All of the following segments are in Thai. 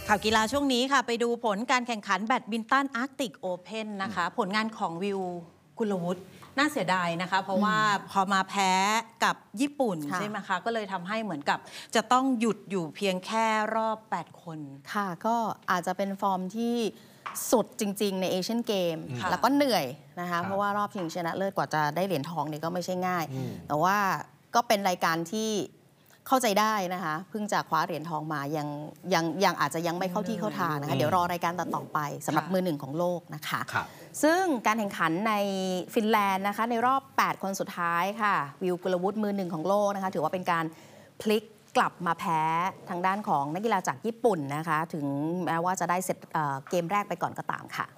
ข่าวกีฬาช่วงนี้ค่ะไปดูผลการแข่งขันแบดมินตันอาร์กติกโอเพ่นนะคะผลงานของวิวกุลวุฒิน่าเสียดายนะคะเพราะว่าพอมาแพ้กับญี่ปุ่นใช่ไหมคะก็เลยทำให้เหมือนกับจะต้องหยุดอยู่เพียงแค่รอบ8คนค่ะก็อาจจะเป็นฟอร์มที่สุดจริงๆในเอเชียนเกมแล้วก็เหนื่อยนะคะเพราะว่ารอบชิงชนะเลิศกว่าจะได้เหรียญทองนี่ก็ไม่ใช่ง่ายแต่ว่าก็เป็นรายการที่เข้าใจได้นะคะเพิ่งจะคว้าเหรียญทองมายังอาจจะยังไม่เข้าที่เข้าทางนะคะเดี๋ยวรอรายการต่อไปสำหรับมือหนึ่งของโลกนะคะซึ่งการแข่งขันในฟินแลนด์นะคะในรอบ8คนสุดท้ายค่ะวิวกุลวุฒิมือหนึ่งของโลกนะคะถือว่าเป็นการพลิกกลับมาแพ้ทางด้านของนักกีฬาจากญี่ปุ่นนะคะถึงแม้ว่าจะได้เซตเกมแรกไปก่อนก็ตามค่ะ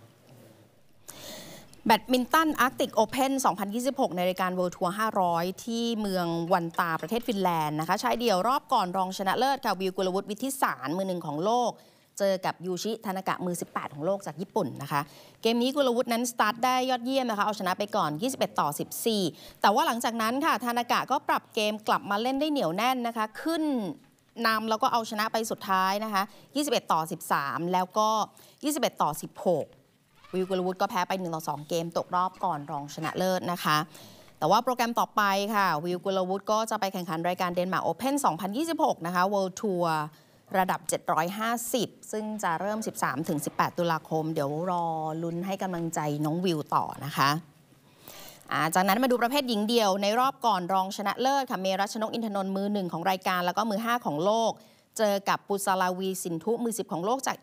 แบดมินตันอาร์กติกโอเพ่น 2026 ในรายการ World Tour 500 ที่เมืองวันตาประเทศฟินแลนด์นะคะชายเดี่ยวรอบก่อนรองชนะเลิศค่ะวิวกุลวุฒิวิทิสารมือหนึ่งของโลกเจอกับยูชิทานากะมือ18ของโลกจากญี่ปุ่นนะคะเกมนี้กุลวุฒินั้นสตาร์ทได้ยอดเยี่ยมนะคะเอาชนะไปก่อน21-14แต่ว่าหลังจากนั้นค่ะทานากะก็ปรับเกมกลับมาเล่นได้เหนียวแน่นนะคะขึ้นนำแล้วก็เอาชนะไปสุดท้ายนะคะ21-13แล้วก็21-16วิวกุลวุฒิก็แพ้ไป1-2 เกมตกรอบก่อนรองชนะเลิศนะคะแต่ว่าโปรแกรมต่อไปค่ะวิวกุลวุฒิก็จะไปแข่งขันรายการเดนมาร์กโอเพ่น 2026 นะคะ World Tour ระดับ 750 ซึ่งจะเริ่ม 13-18 ตุลาคมเดี๋ยวรอลุ้นให้กำลังใจน้องวิวต่อนะคะจากนั้นมาดูประเภทหญิงเดี่ยวในรอบก่อนรองชนะเลิศค่ะเมรัชนกอินทนนท์มือ1ของรายการแล้วก็มือ5ของโลกเจอกับปุษราวีสินธุมือ10ของโลกจาก